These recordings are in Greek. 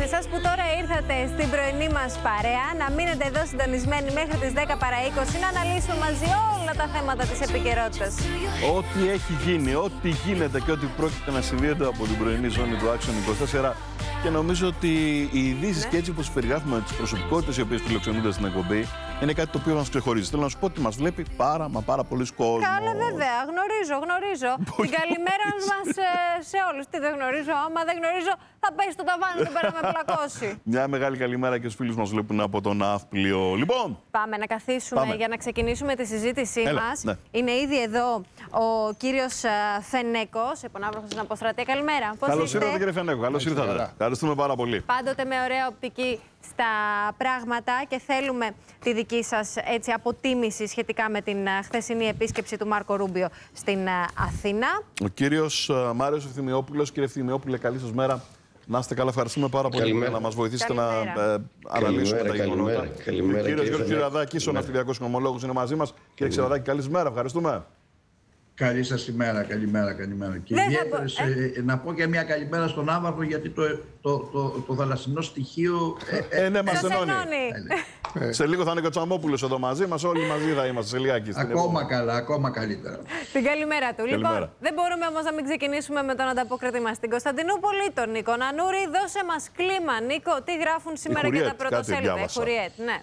εσάς που τώρα ήρθατε στην πρωινή μας παρέα, να μείνετε εδώ συντονισμένοι μέχρι τις 10 παρά 20, να αναλύσουμε μαζί όλα τα θέματα της επικαιρότητας. Ό,τι έχει γίνει, ό,τι γίνεται και ό,τι πρόκειται να συμβεί από την πρωινή ζώνη του Action 24. Και νομίζω ότι οι ειδήσεις και έτσι όπως περιγράφουμε τις προσωπικότητες οι οποίες φιλοξενούνται στην εκπομπή είναι κάτι το οποίο μας ξεχωρίζει. Θέλω να σου πω ότι μας βλέπει πάρα πολλοί κόσμος. Καλά, βέβαια. Γνωρίζω. Την καλημέρα μας σε όλους. Τι δεν γνωρίζω, άμα δεν γνωρίζω, θα πέσει στο ταβάνι του πέρα με πλακώσει. Μια μεγάλη καλημέρα και στους φίλους μας βλέπουν από το ναύπλιο. Λοιπόν, πάμε να καθίσουμε για να ξεκινήσουμε τη συζήτησή μας. Ναι. Είναι ήδη εδώ ο κύριος Φενέκος, επωνάβροχος στην Αποστρατεία. Καλημέρα. Καλώς ήρθατε, κύριε Φενέκο. Καλώς ήρθατε. Ευχαριστούμε πάρα πολύ. Πάντοτε με ωραία οπτική στα πράγματα και θέλουμε τη δική σας έτσι, αποτίμηση σχετικά με την χθεσινή επίσκεψη του Μάρκο Ρούμπιο στην Αθήνα. Ο κύριος Μάριος Ευθυμιόπουλος. Κύριε Ευθυμιόπουλε, καλή σας μέρα. Να είστε καλά, ευχαριστούμε πάρα πολύ για να μας βοηθήσετε να αναλύσουμε τα γεγονότα. Ο κύριος Γιώργος Ξηραδάκης, ο ναυτιλιακός οικονομολόγος, είναι μαζί μας. Κύριε Ξηραδάκη, καλησπέρα, ευχαριστούμε. Καλή σας ημέρα, καλημέρα. Και ιδιαίτερα να πω και μια καλημέρα στον Άβαρχο, γιατί το θαλασσινό στοιχείο ναι, μας ενώνει. Σε λίγο θα είναι και ο Τσαμόπουλος εδώ μαζί μας, όλοι μαζί θα είμαστε σε λιγάκι. Ακόμα καλύτερα. Την καλημέρα του. Λοιπόν, δεν μπορούμε όμως να μην ξεκινήσουμε με τον ανταποκριτη μας στην Κωνσταντινούπολη, τον Νίκο Νανούρη. Δώσε μας κλίμα, Νίκο, τι γράφουν σήμερα και τα πρωτοσέλιδα. Ναι.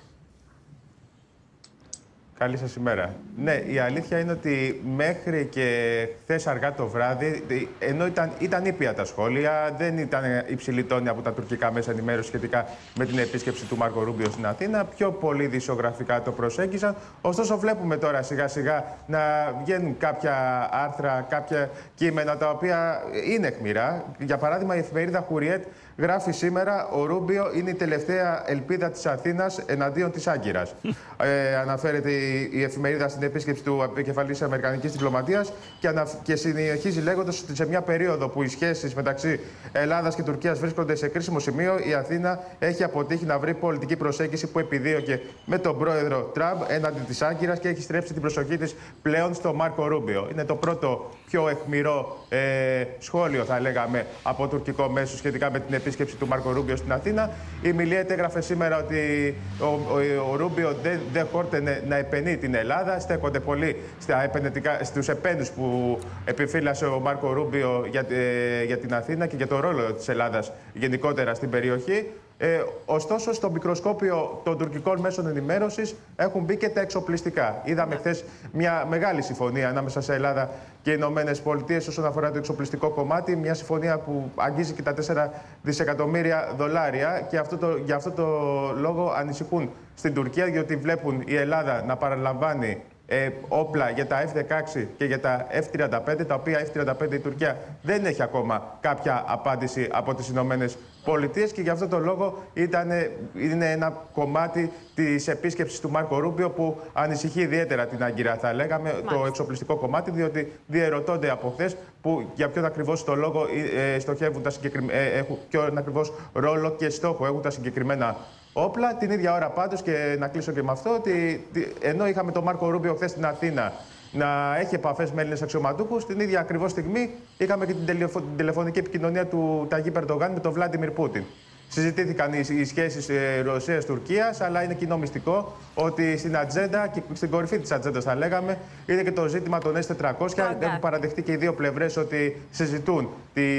Καλή σας ημέρα. Ναι, η αλήθεια είναι ότι μέχρι και χθες αργά το βράδυ, ενώ ήταν ήπια τα σχόλια, δεν ήταν υψηλή τόνη από τα τουρκικά μέσα ενημέρωση σχετικά με την επίσκεψη του Μάρκο Ρούμπιο στην Αθήνα, πιο πολύ δισογραφικά το προσέγγισαν. Ωστόσο, βλέπουμε τώρα σιγά-σιγά να βγαίνουν κάποια άρθρα, κάποια κείμενα τα οποία είναι αιχμηρά. Για παράδειγμα, η εφημερίδα Χουριέτ γράφει σήμερα: ο Ρούμπιο είναι η τελευταία ελπίδα της Αθήνας εναντίον της Άγκυρας. Αναφέρεται η εφημερίδα στην επίσκεψη του επικεφαλής αμερικανικής διπλωματίας και συνεχίζει λέγοντας ότι σε μια περίοδο που οι σχέσεις μεταξύ Ελλάδας και Τουρκίας βρίσκονται σε κρίσιμο σημείο, η Αθήνα έχει αποτύχει να βρει πολιτική προσέγγιση που επιδίωκε με τον πρόεδρο Τραμπ έναντι της Άγκυρας και έχει στρέψει την προσοχή της πλέον στο Μάρκο Ρούμπιο. Είναι το πρώτο πιο αιχμηρό σχόλιο, θα λέγαμε, από τουρκικό μέσο σχετικά με την επίσκεψη του Μάρκο Ρούμπιο στην Αθήνα. Η Μιλιέτ έγραφε σήμερα ότι ο Ρούμπιο δεν χόρτενε να επενεί την Ελλάδα. Στέκονται πολύ στους επένους που επιφύλασε ο Μάρκο Ρούμπιο για την Αθήνα και για το ρόλο της Ελλάδας γενικότερα στην περιοχή. Ωστόσο, στο μικροσκόπιο των τουρκικών μέσων ενημέρωσης έχουν μπει και τα εξοπλιστικά. Είδαμε χθες μια μεγάλη συμφωνία ανάμεσα σε Ελλάδα και Ηνωμένες Πολιτείες όσον αφορά το εξοπλιστικό κομμάτι. Μια συμφωνία που αγγίζει και τα 4 δισεκατομμύρια δολάρια. Και για αυτό το λόγο ανησυχούν στην Τουρκία, διότι βλέπουν η Ελλάδα να παραλαμβάνει όπλα για τα F-16 και για τα F-35, τα οποία F-35 η Τουρκία δεν έχει ακόμα κάποια απάντηση από τις Ηνωμένες Πολιτείες και γι' αυτό το λόγο είναι ένα κομμάτι της επίσκεψης του Μάρκο Ρούμπιο που ανησυχεί ιδιαίτερα την Άγκυρα, θα λέγαμε, το εξοπλιστικό κομμάτι, διότι διερωτώνται από χθες για ποιον ακριβώς το λόγο στοχεύουν ποιον ακριβώς ρόλο και στόχο έχουν τα συγκεκριμένα όπλα. Την ίδια ώρα πάντως, και να κλείσω και με αυτό, ότι ενώ είχαμε τον Μάρκο Ρούμπιο χθες στην Αθήνα να έχει επαφές με Έλληνες αξιωματούχους, την ίδια ακριβώς στιγμή είχαμε και την τηλεφωνική επικοινωνία του Ταγίπ Ερντογάν με τον Βλάντιμιρ Πούτιν. Συζητήθηκαν οι σχέσεις Ρωσίας-Τουρκίας, αλλά είναι κοινό μυστικό ότι στην ατζέντα και στην κορυφή της ατζέντας, θα λέγαμε, είναι και το ζήτημα των S-400. Έχουν παραδεχτεί και οι δύο πλευρές ότι συζητούν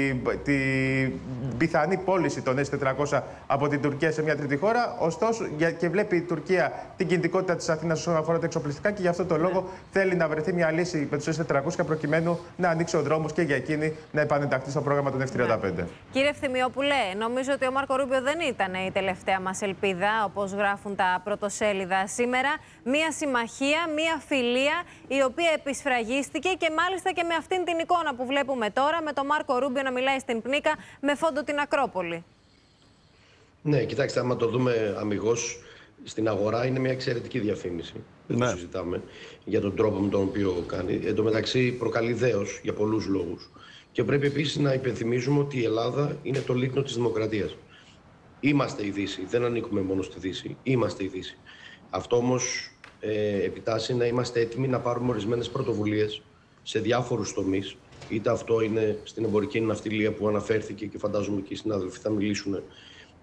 την πιθανή πώληση των S-400 από την Τουρκία σε μια τρίτη χώρα. Ωστόσο, και βλέπει η Τουρκία την κινητικότητα της Αθήνας όσον αφορά τα εξοπλιστικά και γι' αυτό το λόγο θέλει να βρεθεί μια λύση με τους S-400 προκειμένου να ανοίξει ο δρόμος και για εκείνη να επανενταχθεί στο πρόγραμμα των F-35. Κύριε Ευθυμιόπουλε, νομίζω ότι ο Μάρκο Ρούμπιο δεν ήταν η τελευταία μας ελπίδα, όπως γράφουν τα πρωτοσέλιδα σήμερα. Μία συμμαχία, μία φιλία, η οποία επισφραγίστηκε και μάλιστα και με αυτήν την εικόνα που βλέπουμε τώρα, με τον Μάρκο Ρούμπιο να μιλάει στην Πνίκα με φόντο την Ακρόπολη. Ναι, κοιτάξτε, άμα το δούμε αμιγώς, στην αγορά είναι μια εξαιρετική διαφήμιση. Δεν το συζητάμε για τον τρόπο με τον οποίο κάνει. Εν τω μεταξύ προκαλεί δέος για πολλούς λόγους. Και πρέπει επίσης να υπενθυμίζουμε ότι η Ελλάδα είναι το λίκνο της δημοκρατίας. Είμαστε η Δύση, δεν ανήκουμε μόνο στη Δύση. Είμαστε η Δύση. Αυτό όμως επιτάσσει να είμαστε έτοιμοι να πάρουμε ορισμένες πρωτοβουλίες σε διάφορους τομείς. Είτε αυτό είναι στην εμπορική ναυτιλία που αναφέρθηκε και φαντάζομαι και οι συνάδελφοι θα μιλήσουν,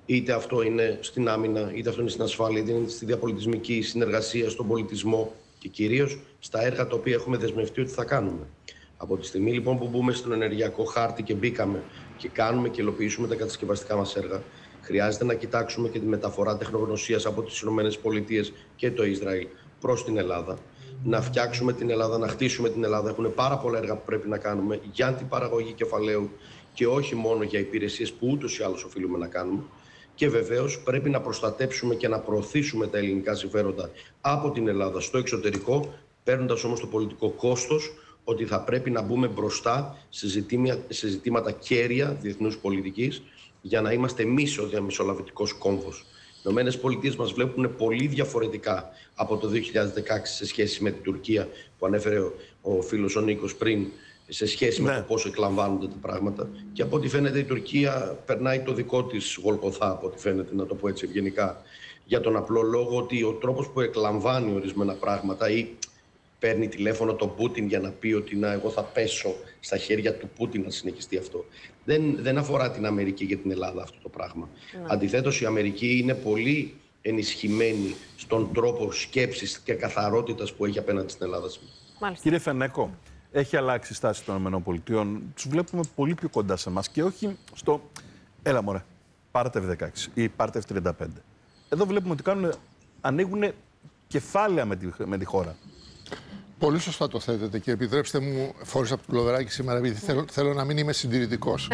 Είτε αυτό είναι στην άμυνα, είτε αυτό είναι στην ασφάλεια, είτε είναι στη διαπολιτισμική συνεργασία, στον πολιτισμό και κυρίως στα έργα τα οποία έχουμε δεσμευτεί ότι θα κάνουμε. Από τη στιγμή λοιπόν που μπούμε στον ενεργειακό χάρτη και μπήκαμε και κάνουμε και υλοποιήσουμε τα κατασκευαστικά μας έργα, χρειάζεται να κοιτάξουμε και τη μεταφορά τεχνογνωσίας από τις ΗΠΑ και το Ισραήλ προς την Ελλάδα. Να φτιάξουμε την Ελλάδα, να χτίσουμε την Ελλάδα. Έχουν πάρα πολλά έργα που πρέπει να κάνουμε για την παραγωγή κεφαλαίου και όχι μόνο για υπηρεσίες που ούτως ή άλλως οφείλουμε να κάνουμε. Και βεβαίως πρέπει να προστατέψουμε και να προωθήσουμε τα ελληνικά συμφέροντα από την Ελλάδα στο εξωτερικό, παίρνοντας όμως το πολιτικό κόστος ότι θα πρέπει να μπούμε μπροστά σε ζητήματα κέρια διεθνούς πολιτικής για να είμαστε εμείς ο διαμεσολαβητικός κόμβος. Οι ΗΠΑ μας βλέπουν πολύ διαφορετικά από το 2016 σε σχέση με την Τουρκία που ανέφερε ο φίλος ο Νίκος πριν, σε σχέση με το πώς εκλαμβάνονται τα πράγματα. Και από ό,τι φαίνεται η Τουρκία περνάει το δικό της γολγοθά, από ό,τι φαίνεται, να το πω έτσι ευγενικά, για τον απλό λόγο ότι ο τρόπος που εκλαμβάνει ορισμένα πράγματα ή παίρνει τηλέφωνο τον Πούτιν για να πει ότι εγώ θα πέσω στα χέρια του Πούτιν να συνεχιστεί αυτό. Δεν αφορά την Αμερική και την Ελλάδα αυτό το πράγμα. Αντιθέτως, η Αμερική είναι πολύ ενισχυμένη στον τρόπο σκέψης και καθαρότητας που έχει απέναντι στην Ελλάδα σήμερα. Κύριε Φενέκο, έχει αλλάξει η στάση των ΗΠΑ. Τους βλέπουμε πολύ πιο κοντά σε εμάς και όχι στο «έλα μωρέ, πάρτε F-16» ή «πάρτε F-35». Εδώ βλέπουμε ότι ανοίγουν κεφάλαια με τη χώρα. Πολύ σωστά το θέτετε και επιτρέψτε μου, φόρησα από το πουλοβεράκι σήμερα, επειδή θέλω να μην είμαι συντηρητικός.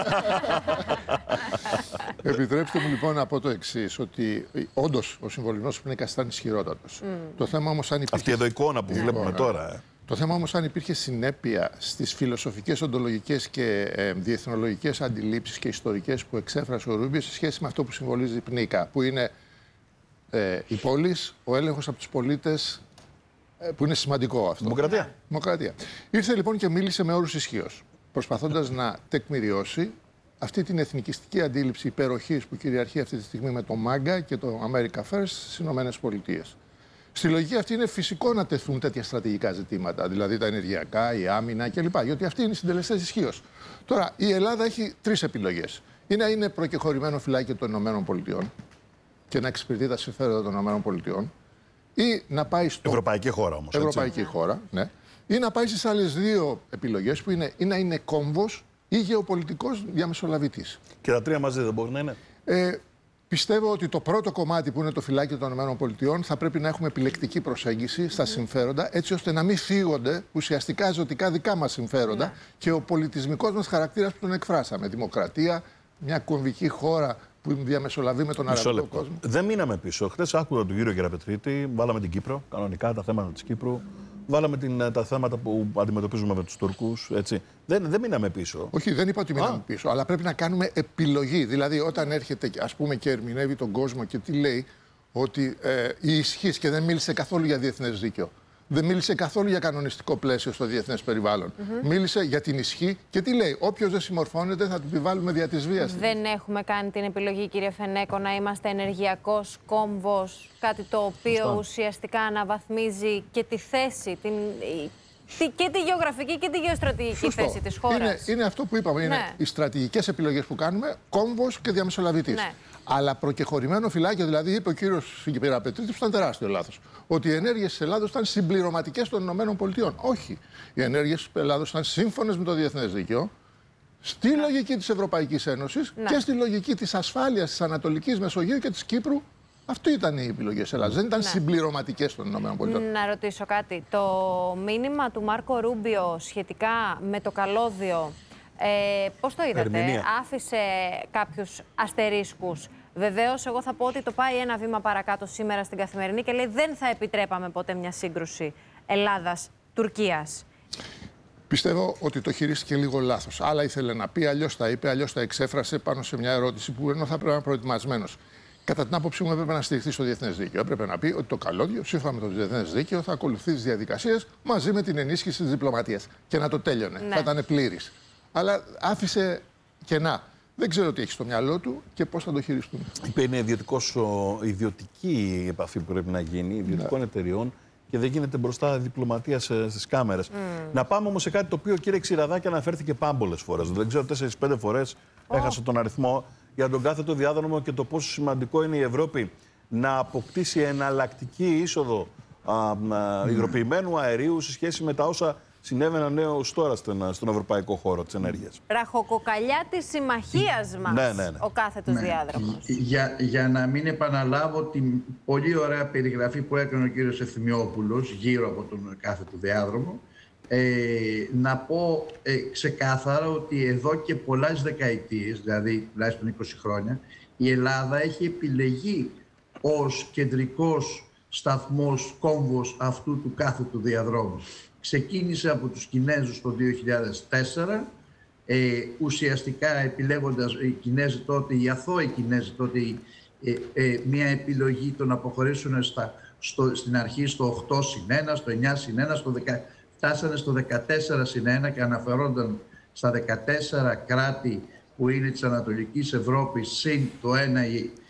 Επιτρέψτε μου λοιπόν να πω το εξής, ότι όντως ο συμβολισμός πρέπει να καθιστά ισχυρότατος. Το θέμα όμως αν υπήρχε... Αυτή εδώ εικόνα που βλέπουμε τώρα. Το θέμα όμως αν υπήρχε συνέπεια στις φιλοσοφικές, οντολογικές και διεθνολογικές αντιλήψεις και ιστορικές που εξέφρασε ο Ρούμπιο σε σχέση με αυτό που συμβολίζει η ΠΝΙΚΑ, που είναι η πόλης, ο έλεγχος από τους πολίτες, που είναι σημαντικό αυτό. Δημοκρατία. Ήρθε λοιπόν και μίλησε με όρους ισχύως, προσπαθώντας να τεκμηριώσει αυτή την εθνικιστική αντίληψη υπεροχής που κυριαρχεί αυτή τη στιγμή με το ΜΑΓΚΑ και το America First στις ΗΠΑ. Στη λογική αυτή είναι φυσικό να τεθούν τέτοια στρατηγικά ζητήματα, δηλαδή τα ενεργειακά, η άμυνα κλπ. Γιατί αυτοί είναι οι συντελεστές ισχύως. Τώρα, η Ελλάδα έχει τρεις επιλογές. Ή να είναι προκεχωρημένο φυλάκιο των ΗΠΑ και να εξυπηρετεί τα συμφέροντα των ΗΠΑ, ή να πάει στο. Ευρωπαϊκή χώρα όμως. Ευρωπαϊκή χώρα, ναι. Ή να πάει στις άλλες δύο επιλογές που είναι ή να είναι κόμβος ή γεωπολιτικός διαμεσολαβητής. Και τα τρία μαζί δεν μπορεί να είναι. Πιστεύω ότι το πρώτο κομμάτι που είναι το φυλάκιο των ΗΠΑ θα πρέπει να έχουμε επιλεκτική προσέγγιση στα συμφέροντα, έτσι ώστε να μην θίγονται ουσιαστικά ζωτικά δικά μας συμφέροντα και ο πολιτισμικός μας χαρακτήρας που τον εκφράσαμε. Δημοκρατία, μια κομβική χώρα που διαμεσολαβεί με τον αραβικό κόσμο. Δεν μείναμε πίσω. Χθες άκουγα τον κύριο Γεραπετρίτη, βάλαμε την Κύπρο, κανονικά τα θέματα της Κύπρου. Βάλαμε τα θέματα που αντιμετωπίζουμε με τους Τούρκους. Έτσι. Δεν μείναμε πίσω. Όχι, δεν είπα ότι μείναμε πίσω, αλλά πρέπει να κάνουμε επιλογή. Δηλαδή, όταν έρχεται και ερμηνεύει τον κόσμο και τι λέει, ότι η ισχύς και δεν μίλησε καθόλου για διεθνές δίκαιο. Δεν μίλησε καθόλου για κανονιστικό πλαίσιο στο διεθνές περιβάλλον. Μίλησε για την ισχύ και τι λέει, όποιος δεν συμμορφώνεται θα του επιβάλλουμε δια της βίας. Δεν έχουμε κάνει την επιλογή, κύριε Φενέκο, να είμαστε ενεργειακός κόμβος, κάτι το οποίο ουσιαστικά αναβαθμίζει και τη θέση, και τη γεωγραφική και τη γεωστρατηγική θέση της χώρας. Είναι αυτό που είπαμε, είναι οι στρατηγικές επιλογές που κάνουμε, κόμβος και διαμεσολαβητής. Ναι. Αλλά προκεχωρημένο φυλάκιο, δηλαδή είπε ο κύριος Γεραπετρίτης, που ήταν τεράστιο λάθος, ότι οι ενέργειες της Ελλάδος ήταν συμπληρωματικές των ΗΠΑ. Όχι. Οι ενέργειες της Ελλάδος ήταν σύμφωνες με το διεθνές δίκαιο, στη λογική της Ευρωπαϊκής Ένωσης και στη λογική της ασφάλειας της Ανατολικής Μεσογείου και της Κύπρου. Αυτή ήταν η επιλογή της Ελλάδας. Δεν ήταν συμπληρωματικές των ΗΠΑ. Να ρωτήσω κάτι. Το μήνυμα του Μάρκο Ρούμπιο σχετικά με το καλώδιο, πώς το είδατε? Άφησε κάποιους αστερίσκους. Βεβαίως, εγώ θα πω ότι το πάει ένα βήμα παρακάτω σήμερα στην Καθημερινή και λέει δεν θα επιτρέπαμε ποτέ μια σύγκρουση Ελλάδας-Τουρκίας. Πιστεύω ότι το χειρίστηκε λίγο λάθος. Άλλα ήθελε να πει, αλλιώς τα είπε, αλλιώς τα εξέφρασε πάνω σε μια ερώτηση που ενώ θα πρέπει να είναι προετοιμασμένος. Κατά την άποψή μου, έπρεπε να στηριχθεί στο διεθνές δίκαιο. Έπρεπε να πει ότι το καλώδιο, σύμφωνα με το διεθνές δίκαιο, θα ακολουθεί τις διαδικασίες μαζί με την ενίσχυση της διπλωματίας. Και να το τέλειωνε. Θα ήταν πλήρης. Αλλά άφησε κενά. Δεν ξέρω τι έχει στο μυαλό του και πώς θα το χειριστούν. Είπε είναι ιδιωτική επαφή που πρέπει να γίνει, ιδιωτικών εταιριών και δεν γίνεται μπροστά διπλωματία στις κάμερες. Να πάμε όμως σε κάτι το οποίο, κύριε Ξηραδάκη, αναφέρθηκε πάμπολες φορές. Δεν ξέρω, 4-5 φορές έχασα τον αριθμό. για τον κάθετο διάδρομο και το πόσο σημαντικό είναι η Ευρώπη να αποκτήσει εναλλακτική είσοδο υγροποιημένου αερίου σε σχέση με τα όσα συνέβαιναν έως τώρα στον ευρωπαϊκό χώρο της ενέργειας. Ραχοκοκαλιά της συμμαχίας μας, ο κάθετος διάδρομος. Για να μην επαναλάβω την πολύ ωραία περιγραφή που έκανε ο κύριος Ευθυμιόπουλος γύρω από τον κάθετο διάδρομο, να πω ξεκάθαρα ότι εδώ και πολλές δεκαετίες, δηλαδή τουλάχιστον 20 χρόνια, η Ελλάδα έχει επιλεγεί ως κεντρικός σταθμός, κόμβος αυτού του κάθετου διαδρόμου. Ξεκίνησε από τους Κινέζους το 2004, ουσιαστικά επιλέγοντας οι Κινέζοι τότε, οι αθώοι Κινέζοι τότε, μια επιλογή των να αποχωρήσουν στην αρχή στο 8+1, στο 9+1, φτάσανε στο 14+1 και αναφερόνταν στα 14 κράτη που είναι της Ανατολικής Ευρώπης, συν το ένα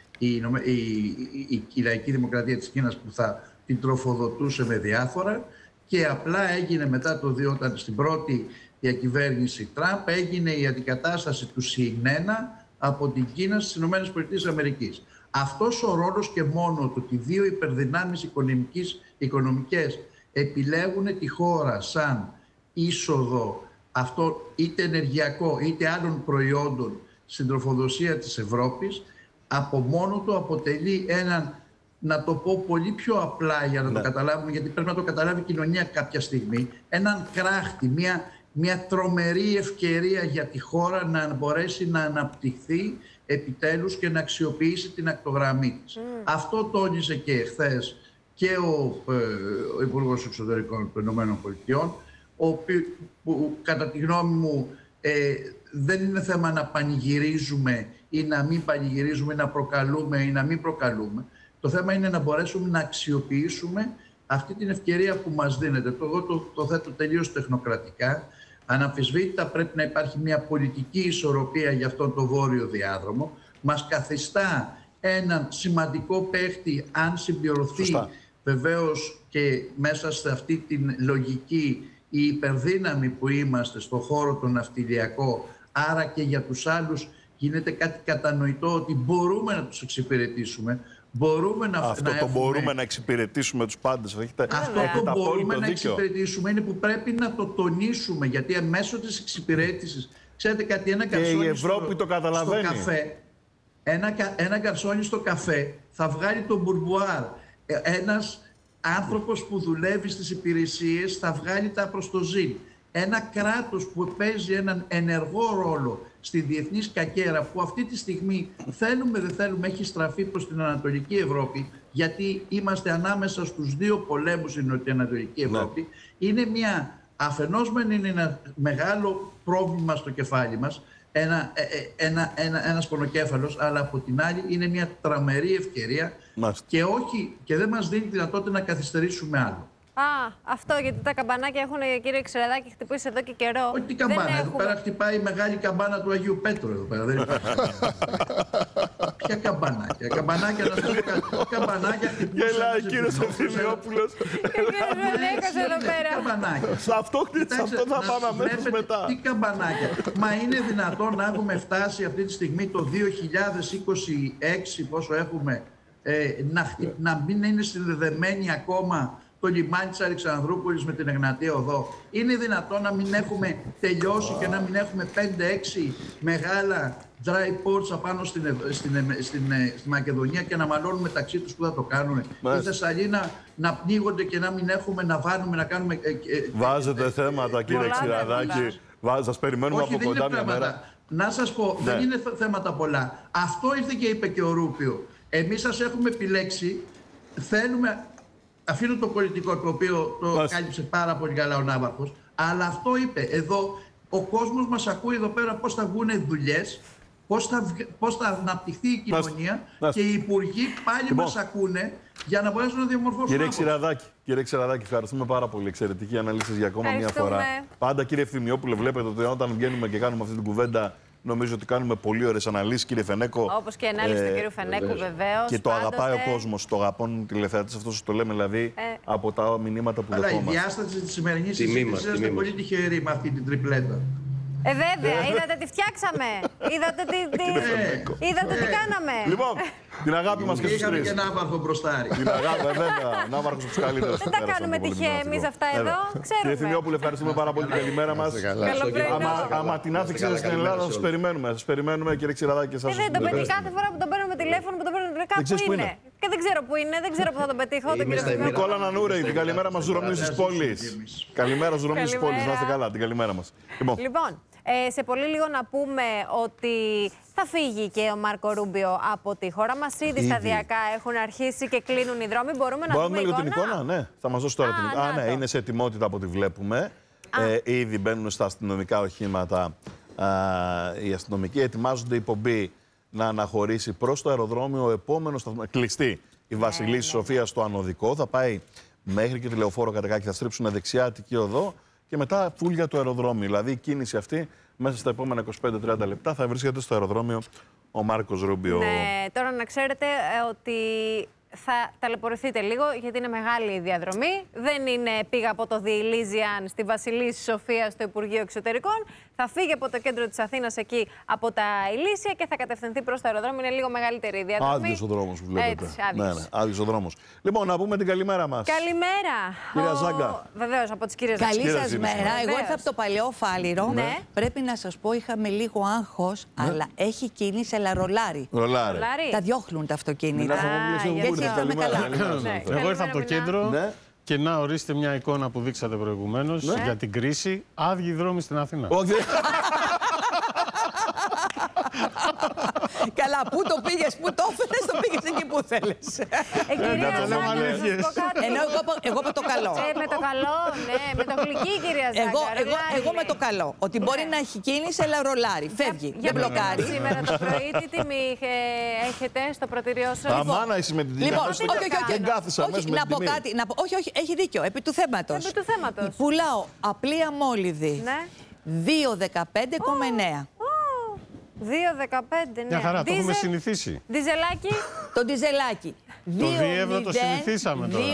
η Λαϊκή Δημοκρατία της Κίνας που θα την τροφοδοτούσε με διάφορα, και απλά έγινε μετά το 2, όταν στην πρώτη διακυβέρνηση Τραμπ έγινε η αντικατάσταση του ΣΥΝ1 από την Κίνα στις ΗΠΑ. Αυτός ο ρόλος και μόνο το ότι δύο υπερδυνάμεις οικονομικές επιλέγουν τη χώρα σαν είσοδο αυτό είτε ενεργειακό είτε άλλων προϊόντων στην τροφοδοσία της Ευρώπης, από μόνο του αποτελεί έναν, να το πω πολύ πιο απλά για να το καταλάβουμε, γιατί πρέπει να το καταλάβει η κοινωνία κάποια στιγμή, έναν κράχτη, μια τρομερή ευκαιρία για τη χώρα να μπορέσει να αναπτυχθεί επιτέλους και να αξιοποιήσει την ακτογραμμή της. Αυτό τόνισε και εχθές και ο Υπουργός Εξωτερικών των ΗΠΑ, που κατά τη γνώμη μου δεν είναι θέμα να πανηγυρίζουμε ή να μην πανηγυρίζουμε, να προκαλούμε ή να μην προκαλούμε. Το θέμα είναι να μπορέσουμε να αξιοποιήσουμε αυτή την ευκαιρία που μας δίνεται. Εγώ το θέτω τελείως τεχνοκρατικά. Αναμφισβήτητα πρέπει να υπάρχει μια πολιτική ισορροπία για αυτόν τον βόρειο διάδρομο. Μας καθιστά έναν σημαντικό παίχτη αν συμπληρωθεί βεβαίως και μέσα σε αυτή την λογική η υπερδύναμη που είμαστε στον χώρο τον ναυτιλιακό. Άρα και για τους άλλους γίνεται κάτι κατανοητό ότι μπορούμε να τους εξυπηρετήσουμε. Μπορούμε μπορούμε να εξυπηρετήσουμε τους πάντες. Αυτό το μπορούμε να εξυπηρετήσουμε είναι που πρέπει να το τονίσουμε, γιατί μέσω της εξυπηρέτησης, ξέρετε κάτι, ένα καρσόνι και η Ευρώπη το καταλαβαίνει. Στο καφέ, ένα καρσόνι στο καφέ θα βγάλει το μπουρμπουάρ. Ένας άνθρωπος που δουλεύει στις υπηρεσίες θα βγάλει τα προστοζήν. Ένα κράτος που παίζει έναν ενεργό ρόλο στη διεθνή σκακέρα, που αυτή τη στιγμή θέλουμε δεν θέλουμε έχει στραφεί προς την Ανατολική Ευρώπη, γιατί είμαστε ανάμεσα στους δύο πολέμους στην Νοτιοανατολική Ευρώπη, είναι αφενός είναι ένα μεγάλο πρόβλημα στο κεφάλι μας, ένας πονοκέφαλος, αλλά από την άλλη είναι μια τραμερή ευκαιρία και δεν μας δίνει δυνατότητα να καθυστερήσουμε άλλο. Αυτό γιατί τα καμπανάκια έχουν, κύριε Ξεραδάκη, χτυπήσει εδώ και καιρό. Όχι την καμπάνα. Εδώ πέρα χτυπάει η μεγάλη καμπάνα του Αγίου Πέτρου. Εδώ πέρα. Δεν υπάρχει. Ποια καμπανάκια. Καμπανάκια να στείλω κάτι. Καμπανάκια χτυπούσε. Γελάει ο κύριος Ευθυμιόπουλος. εδώ πέρα. Καμπανάκια. Σε αυτό θα πάμε αμέσως μετά. Τι καμπανάκια. Μα είναι δυνατόν να έχουμε φτάσει αυτή τη στιγμή το 2026, πόσο έχουμε, να μην είναι συνδεδεμένοι ακόμα το λιμάνι της Αλεξανδρούπολης με την Εγνατία Οδό? Είναι δυνατόν να μην έχουμε τελειώσει και να μην έχουμε 5-6 μεγάλα dry ports απάνω στη Μακεδονία και να μαλώνουν μεταξύ τους που θα το κάνουν? Η Θεσσαλίνα να πνίγονται και να μην έχουμε να βάνουμε, να κάνουμε... Βάζετε θέματα, κύριε Ξηραδάκη. Σας περιμένουμε από κοντά μια μέρα. Να σας πω, δεν είναι θέματα πολλά. Αυτό ήρθε και είπε και ο Ρούπιο. Εμείς σας έχουμε επιλέξει, θέλουμε... Αφήνω το πολιτικό, το οποίο το κάλυψε πάρα πολύ καλά ο Ναύαρχος, αλλά αυτό είπε. Εδώ ο κόσμος μας ακούει εδώ πέρα πώς θα βγουν δουλειές, πώς θα αναπτυχθεί η κοινωνία και οι υπουργοί πάλι μας ακούνε για να μπορέσουν να διαμορφώσουν. Κύριε Ξηραδάκη, ευχαριστούμε πάρα πολύ. Εξαιρετική αναλύση για ακόμα μια φορά. Πάντα, κύριε Ευθυμιόπουλε, βλέπετε ότι όταν βγαίνουμε και κάνουμε αυτή την κουβέντα, νομίζω ότι κάνουμε πολύ ωραίες αναλύσεις, κύριε Φενέκο. Όπως και η ανάλυση του κύριου Φενέκου, βεβαίως. Και το αγαπάει ο κόσμος, το αγαπούν τηλεθεατές, αυτό σας το λέμε δηλαδή από τα μηνύματα που δεχόμαστε. Αλλά η διάσταση της σημερινής συζήτησης είναι πολύ τυχερή με αυτή την τριπλέτα. Βέβαια, είδατε τι φτιάξαμε. Είδατε τι κάναμε. Λοιπόν, την αγάπη μας και στους Είχαμε τρεις. και ένα άβαρχο μπροστάρι. Την αγάπη, βέβαια. Να βάρκος τους καλύτερους. Δεν τα κάνουμε τυχαία εμείς αυτά εδώ, ξέρουμε. Κύριε Θημιόπουλε, ευχαριστούμε πάρα πολύ την καλημέρα μας. Καλό πρωινό. Άμα την άφηξε στην Ελλάδα, σας περιμένουμε. Σας περιμένουμε, κύριε Ξηραδάκη, και εσάς. Δεν το πετύχει κάθε φορά που τον παίρνουμε τηλέφωνο, που τον παίρνουμε τηλέφωνο. Κάπου είναι. Και δεν ξέρω πού είναι, δεν ξέρω πού θα τον πετύχω. Τον κύριο Θημιόπουλο. Νικόλα Νανούρη, την καλημέρα μας στους δρομείς της πόλης. Καλημέρα στους δρομείς της πόλης, να είστε καλά, την καλημέρα μας. Λοιπόν, σε πολύ λίγο να πούμε ότι θα φύγει και ο Μάρκο Ρούμπιο από τη χώρα μας. Ήδη σταδιακά έχουν αρχίσει και κλείνουν οι δρόμοι. Μπορούμε να δούμε λίγο την εικόνα, ναι. Θα μας δώσει τώρα την εικόνα. Ναι, είναι σε ετοιμότητα από ό,τι βλέπουμε. Ήδη μπαίνουν στα αστυνομικά οχήματα οι αστυνομικοί. Ετοιμάζονται η πομπή να αναχωρήσει προς το αεροδρόμιο. Ο επόμενος σταθμός, κλειστή η Βασιλής Σοφίας στο Ανωδικό. Θα πάει μέχρι και τη Λεωφόρο Κατεκάκη. Θα στρίψουν δεξιά Αττική Οδό. Και μετά φούλια του αεροδρόμιου. Δηλαδή η κίνηση αυτή μέσα στα επόμενα 25-30 λεπτά θα βρίσκεται στο αεροδρόμιο ο Μάρκος Ρούμπιο. Ναι, τώρα να ξέρετε ότι θα ταλαιπωρηθείτε λίγο, γιατί είναι μεγάλη η διαδρομή. Δεν είναι πήγα από το Διηλίζιαν στη Βασιλής Σοφία στο Υπουργείο Εξωτερικών. Θα φύγει από το κέντρο της Αθήνας εκεί από τα Ηλίσια και θα κατευθυνθεί προς το αεροδρόμιο. Είναι λίγο μεγαλύτερη η διαδρομή. Άδειος ο δρόμος που βλέπετε. Έτσι, άδειος. Ναι, άδειος ο δρόμος. Λοιπόν, να πούμε την καλημέρα μας. Καλημέρα. Κυρία Ζάγκα. Βεβαίως, από τις κυρίες Καλή Ζάγκα. σας μέρα. Εγώ ήρθα από το παλαιό Φάληρο. Ναι. Πρέπει να σας πω, είχαμε λίγο άγχος, αλλά έχει κίνηση, αλλά ρολάρι. Ρολάρε. Ρολάρι. Τα διώχνουν τα αυτοκίνητα. γιατί έτσι ήρθαμε καλά. Ναι. Εγώ ήρθα από το κέντρο Ναι. και να ορίστε μια εικόνα που δείξατε προηγουμένως για την κρίση. Άδειοι δρόμοι στην Αθήνα. Όχι. Καλά, πού το πήγες, πού το έφερες, το πήγες εκεί που θέλεις. Κυρία το λέμε Ζάγκα, να σας αλήθειες. πω κάτι. Ενώ εγώ με το καλό. Με το καλό, ναι, με το γλυκί, κυρία Ζάγκα. Εγώ με το καλό. Ότι μπορεί να έχει κίνηση, αλλά ρολάρι. Φεύγει, δεν μπλοκάρει. Σήμερα το πρωί, τι τιμή έχετε στο πρωτήριό σας? Αμάνα είσαι με την τιμή. Λοιπόν, αμέσως όχι. δεν κάθισα αμέσως με Να την πω τιμή. κάτι. Όχι, έχει δίκιο. Επί του θέματος. Επί του θέματος. Πουλάω απλή αμόλυδη. Ναι. 2,15,9. 2,15, ναι. Μια χαρά, το έχουμε Δίζελ, συνηθίσει. Διζελάκι. Το ντιζελάκι. Το 2 ευρώ το συνηθίσαμε τώρα.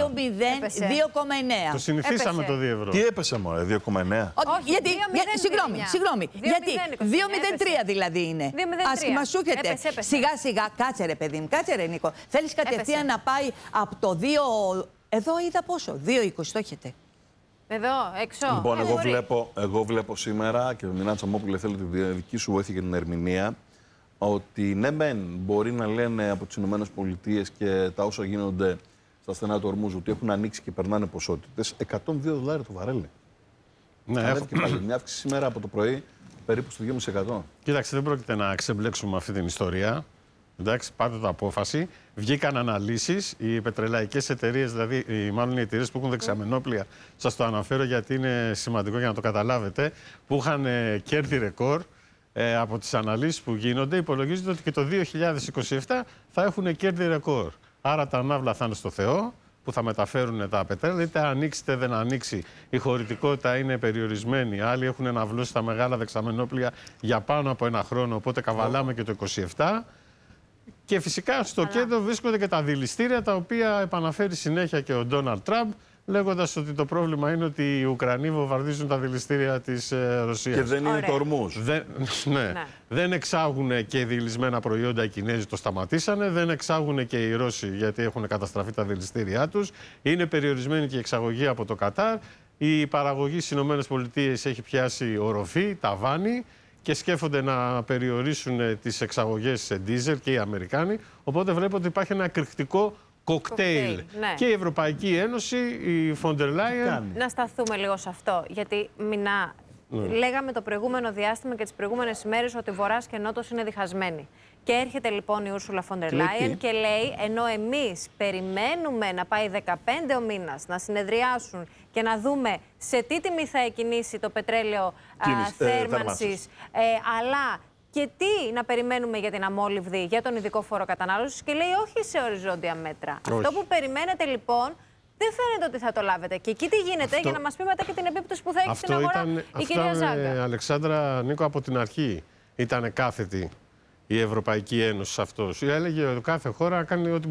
2,9. Το συνηθίσαμε Έπεσε. το 2 ευρώ. Τι έπεσε μωρέ, 2,9. Όχι, Γιατί, 2,029. συγγνώμη. 2,029. Γιατί 2,03 δηλαδή είναι. 2,03. Άσχημα σου έρχεται. Έπεσε. Σιγά σιγά, κάτσε ρε παιδί μου, κάτσε ρε Νίκο. Θέλεις κατευθείαν να πάει από το 2. Εδώ είδα πόσο. 2,20 το έχετε. Εδώ, έξω. Λοιπόν, μπορεί. εγώ βλέπω σήμερα και με Νάτσα Μόπουλε θέλω τη δική σου βοήθεια για την ερμηνεία ότι ναι, μεν μπορεί να λένε από τις ΗΠΑ και τα όσα γίνονται στα στενά του Ορμούζου ότι έχουν ανοίξει και περνάνε ποσότητες. $102 το βαρέλι. Ναι, Ανέβηκε πάλι μια αύξηση σήμερα από το πρωί περίπου στο 2,5%. Κοίταξε, δεν πρόκειται να ξεμπλέξουμε αυτή την ιστορία. Εντάξει, πάρτε το απόφαση. Βγήκαν αναλύσεις. Οι πετρελαϊκές εταιρείες, δηλαδή, μάλλον οι εταιρείες που έχουν δεξαμενόπλια, σας το αναφέρω γιατί είναι σημαντικό για να το καταλάβετε, που είχαν κέρδη ρεκόρ από τις αναλύσεις που γίνονται, υπολογίζεται ότι και το 2027 θα έχουν κέρδη ρεκόρ. Άρα τα ναύλα θα είναι στο Θεό, που θα μεταφέρουν τα πετρέλαια, είτε ανοίξει είτε δεν ανοίξει. Η χωρητικότητα είναι περιορισμένη. Άλλοι έχουν ναυλώσει τα μεγάλα δεξαμενόπλια για πάνω από ένα χρόνο, οπότε καβαλάμε και το 27. Και φυσικά στο κέντρο βρίσκονται και τα δηληστήρια, τα οποία επαναφέρει συνέχεια και ο Ντόναλντ Τραμπ, λέγοντας ότι το πρόβλημα είναι ότι οι Ουκρανοί βομβαρδίζουν τα δηληστήρια της Ρωσίας. Και δεν είναι Ωραία. το Ορμούζ. Δεν εξάγουν και δηλισμένα προϊόντα οι Κινέζοι, το σταματήσανε. Δεν εξάγουν και οι Ρώσοι, γιατί έχουν καταστραφεί τα δηληστήριά τους. Είναι περιορισμένη και η εξαγωγή από το Κατάρ. Η παραγωγή στις ΗΠΑ έχει πιάσει οροφή, ταβάνι, και σκέφτονται να περιορίσουν τις εξαγωγές σε ντίζελ και οι Αμερικάνοι. Οπότε βλέπω ότι υπάρχει ένα εκρηκτικό κοκτέιλ. Ναι. Και η Ευρωπαϊκή Ένωση, η Φοντερ Λάιεν. Να σταθούμε λίγο σε αυτό, γιατί Μινά, λέγαμε το προηγούμενο διάστημα και τις προηγούμενες ημέρες ότι Βορράς και Νότος είναι διχασμένοι. Και έρχεται λοιπόν η Ούρσουλα Φοντερ Λάιεν και λέει, ενώ εμείς περιμένουμε να πάει 15 ο μήνας, να συνεδριάσουν και να δούμε σε τι τιμή θα εκκινήσει το πετρέλαιο θέρμανσης, αλλά και τι να περιμένουμε για την αμόλυβδη, για τον ειδικό φόρο κατανάλωσης, και λέει όχι σε οριζόντια μέτρα. Όχι. Αυτό που περιμένετε λοιπόν δεν φαίνεται ότι θα το λάβετε. Και εκεί τι γίνεται, για να μας πει μετά και την επίπτωση που θα έχει στην αγορά η κυρία Ζάγκα. Αλεξάνδρα, Νίκο, από την αρχή ήταν κάθετη η Ευρωπαϊκή Ένωση σε αυτό. Έλεγε κάθε χώρα να κάνει ό,τι